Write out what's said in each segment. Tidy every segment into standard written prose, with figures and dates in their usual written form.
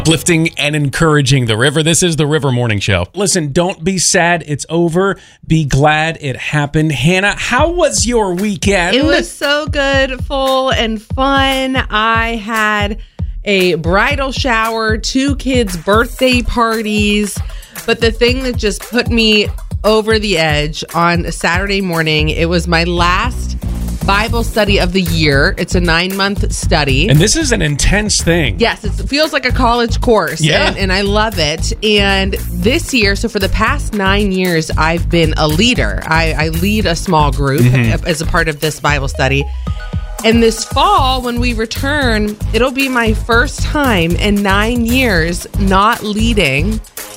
Uplifting and encouraging the river. This is the River Morning Show. Listen, don't be sad. It's over. Be glad it happened. Hannah, how was your weekend? It was so good, full and fun. I had a bridal shower, 2 kids' birthday parties. But the thing that just put me over the edge on a Saturday morning, it was my last Bible study of the year. It's a 9-month study. And this is an intense thing. Yes, it feels like a college course. Yeah. And I love it. And this year, so for the past 9 years, I've been a leader. I lead a small group as a part of this Bible study. And this fall, when we return, it'll be my first time in 9 years not leading.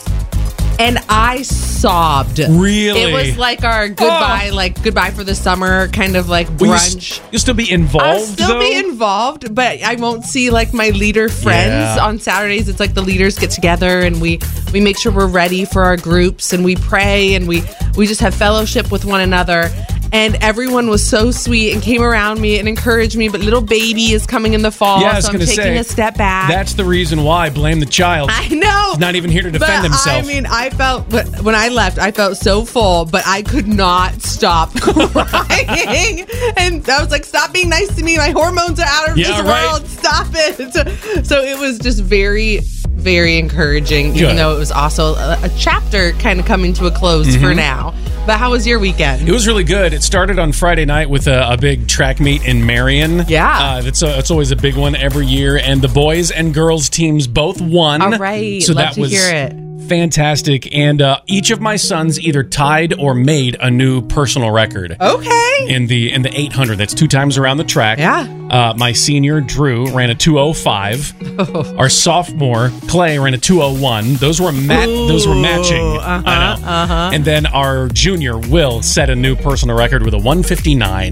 And I sobbed. Really? It was like our goodbye, goodbye for the summer, kind of like brunch. You'll still be involved, I'll still be involved, but I won't see like my leader friends on Saturdays. It's like the leaders get together and we make sure we're ready for our groups and we pray and we just have fellowship with one another. And everyone was so sweet and came around me and encouraged me. But little baby is coming in the fall, so I'm taking a step back. That's the reason why. Blame the child. I know. He's not even here to defend himself. I mean, I felt, when I left, I felt so full, but I could not stop crying. And I was like, stop being nice to me. My hormones are out of this world. Stop it. So it was just very, very encouraging, even though it was also a chapter kind of coming to a close for now. But how was your weekend? It was really good. It started on Friday night with a big track meet in Marion. Yeah. It's always a big one every year. And the boys and girls teams both won. All right. So Love that was hear it. Fantastic. And each of my sons either tied or made a new personal record. Okay. In the 800. That's 2 times around the track. Yeah. My senior, Drew, ran a 2:05. Our sophomore, Clay, ran a 2:01. Those were matching. I know. And then our junior, Will, set a new personal record with a 1:59.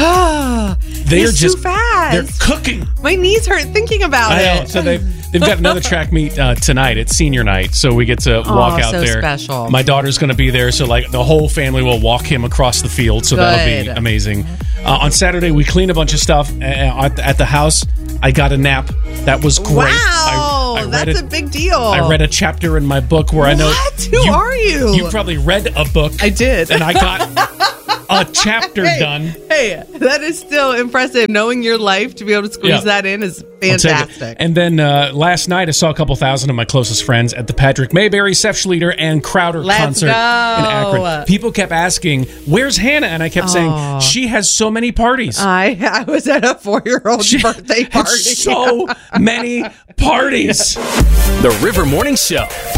They're just too fast. They're cooking. My knees hurt thinking about I know. it. So they've got another track meet tonight. It's senior night, so we get to walk out so there. Special. My daughter's going to be there, so like the whole family will walk him across the field. So that'll be amazing. On Saturday, we cleaned a bunch of stuff at the house. I got a nap. That was great. Wow, that's a big deal. I read a chapter in my book where I know. What? Who are you? You probably read a book. I did. And I got a chapter done. Hey, that is still impressive. Knowing your life, to be able to squeeze that in is fantastic. And then last night, I saw a couple thousand of my closest friends at the Patrick Mayberry, Seth Schlueter, and Crowder concert in Akron. People kept asking, where's Hannah? And I kept saying, she has so many parties. I was at a 4-year-old's birthday party. So many parties. The River Morning Show.